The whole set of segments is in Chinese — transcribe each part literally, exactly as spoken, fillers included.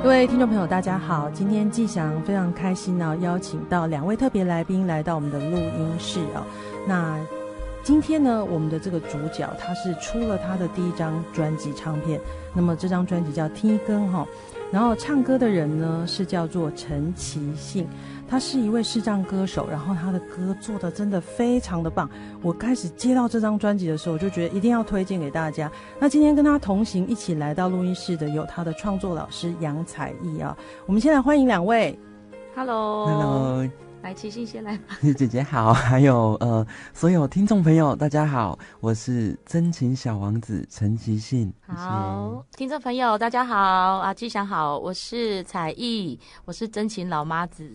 各位听众朋友大家好，今天纪祥非常开心呢、哦，邀请到两位特别来宾来到我们的录音室哦。那今天呢，我们的这个主角他是出了他的第一张专辑唱片，那么这张专辑叫《天光》哈，然后唱歌的人呢是叫做陈其信，他是一位视障歌手，然后他的歌做的真的非常的棒。我开始接到这张专辑的时候，我就觉得一定要推荐给大家。那今天跟他同行一起来到录音室的有他的创作老师杨采艺啊，我们先来欢迎两位。 Hello， Hello， 来其信先来吧。 姐姐好，还有呃所有听众朋友大家好，我是真情小王子陈其信。 好，听众朋友大家好啊，纪祥好，我是采艺，我是真情老妈子。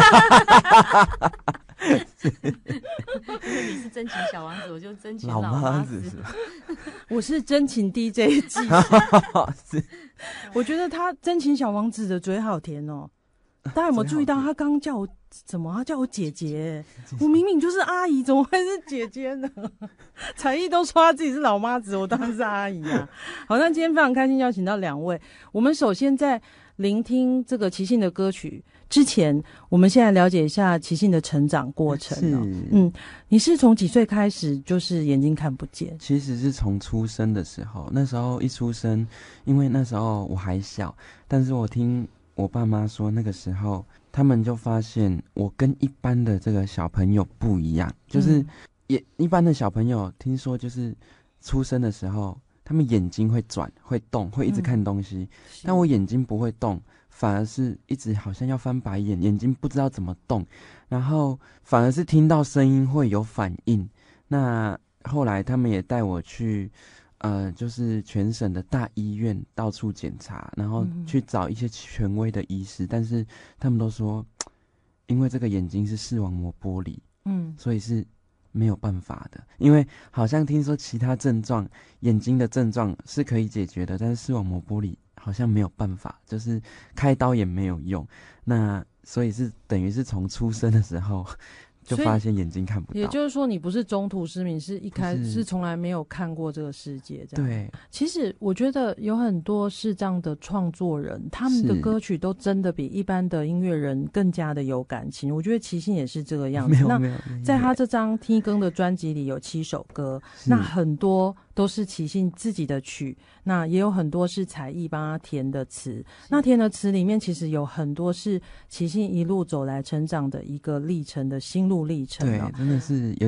因为你是真情小王子，我就真情老妈子。 是吧？ 我是真情 D J 纪是， 我觉得他真情小王子的嘴好甜哦。大家有没有注意到他刚刚叫我怎么？他叫我姐姐，我明明就是阿姨，怎么会是姐姐呢？采艺都说他自己是老妈子，我当然是阿姨啊。好，那今天非常开心邀请到两位。我们首先在聆听这个其信的歌曲之前，我们现在了解一下其信的成长过程哦。嗯，你是从几岁开始就是眼睛看不见？ 其实是从出生的时候，那时候一出生，因为那时候我还小，但是我听我爸妈说，那个时候他们就发现我跟一般的这个小朋友不一样，就是也一般的小朋友听说就是出生的时候他们眼睛会转会动会一直看东西、嗯、但我眼睛不会动，反而是一直好像要翻白眼，眼睛不知道怎么动，然后反而是听到声音会有反应。那后来他们也带我去呃，就是全省的大医院到处检查，然后去找一些权威的医师、嗯、但是他们都说因为这个眼睛是视网膜剥离，嗯，所以是没有办法的。因为好像听说其他症状眼睛的症状是可以解决的，但是视网膜剥离好像没有办法，就是开刀也没有用。那所以是等于是从出生的时候就发现眼睛看不到。 也就是说你不是中途失明，是一开始是从来没有看过这个世界这样。 对， 其实我觉得有很多视障的创作人，他们的歌曲都真的比一般的音乐人更加的有感情。我觉得其信也是这个样子。 没有没有， 在他这张天光的专辑里有七首歌，那很多都是其信自己的曲，那也有很多是采艺帮他填的词。那填的词里面其实有很多是其信一路走来成长的一个历程的心路历程、哦、 对，真的是有